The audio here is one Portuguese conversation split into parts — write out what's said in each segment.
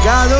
Obrigado!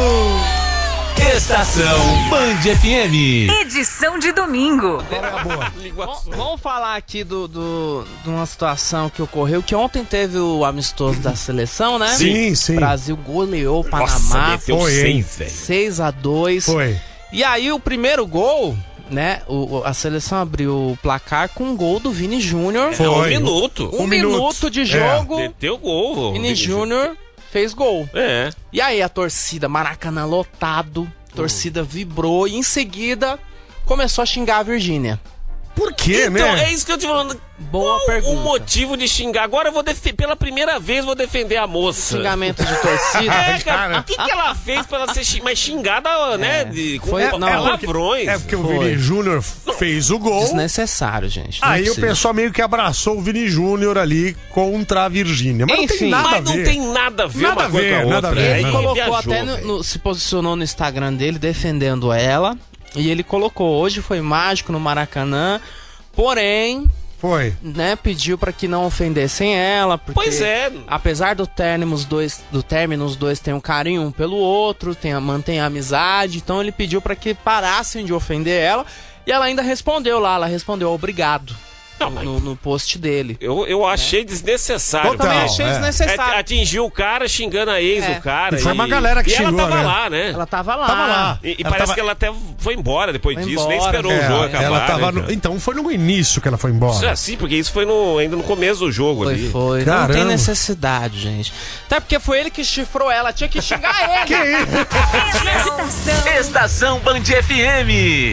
Estação Band FM. Edição de domingo. Vamos falar aqui de uma situação que ocorreu, que ontem teve o amistoso da seleção, né? Sim, sim. O Brasil goleou o Panamá. Nossa, meteu Foi, 6, velho. 6-2. Foi. E aí o primeiro gol, né? A seleção abriu o placar com um gol do Vini Júnior. Foi. Um minuto. Um minuto de jogo. Meteu gol. Vini Júnior fez gol. É. E aí a torcida, Maracanã lotado, torcida vibrou e em seguida começou a xingar a Virgínia. Por quê, Então, né? é isso que eu te falando. Boa Qual pergunta. o motivo de xingar? Agora eu vou pela primeira vez vou defender a moça. Xingamento de torcida. É, cara, Cara. o que ela fez pra ela ser mais xingada, né? Com Foi- não, palavrões. É porque o Foi. Vini Júnior fez o gol. Desnecessário, gente. Não Aí o precisa. pessoal meio que abraçou o Vini Júnior ali contra a Virgínia. Mas não tem Enfim. nada a Mas não ver. tem nada a ver Nada uma a coisa ver, com a nada a outra. ver. Aí Ele colocou viajou, até velho. se posicionou no Instagram dele defendendo ela. E ele colocou, hoje foi mágico no Maracanã. Porém, Foi. né, pediu pra que não ofendessem ela. Porque, Pois é. apesar do término, os dois têm um carinho um pelo outro, mantém a amizade. Então ele pediu pra que parassem de ofender ela. E ela ainda respondeu lá, ela respondeu obrigado Não, mas no post dele. eu achei desnecessário. Eu também Total, achei é. desnecessário. Atingiu o cara xingando a ex É. do cara. E foi uma galera que e xingou, ela tava né? lá, né? Ela tava lá. Tava lá. E Ela parece tava- que ela até foi embora depois Foi disso, nem embora. esperou o jogo acabar. ela tava né, cara? Então foi no início que ela foi embora. Sim, porque isso foi ainda no começo do jogo ali. Foi. Não Caramba. tem necessidade, gente. Até porque foi ele que chifrou ela, tinha que xingar ele. Que isso? Estação Estação Band FM.